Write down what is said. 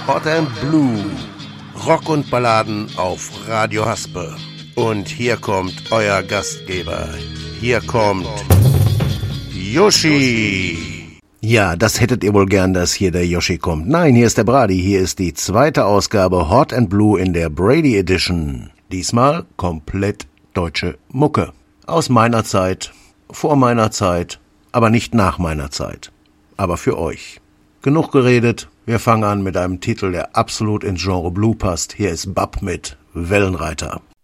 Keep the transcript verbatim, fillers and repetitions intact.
Hot and Blue. Rock und Balladen auf Radio Haspe. Und hier kommt euer Gastgeber. Hier kommt Yoshi. Ja, das hättet ihr wohl gern, dass hier der Yoshi kommt. Nein, hier ist der Brady. Hier ist die zweite Ausgabe Hot and Blue in der Brady Edition. Diesmal komplett deutsche Mucke. Aus meiner Zeit, vor meiner Zeit, aber nicht nach meiner Zeit. Aber für euch. Genug geredet, wir fangen an mit einem Titel, der absolut ins Genre Blue passt. Hier ist Bab mit Wellenreiter.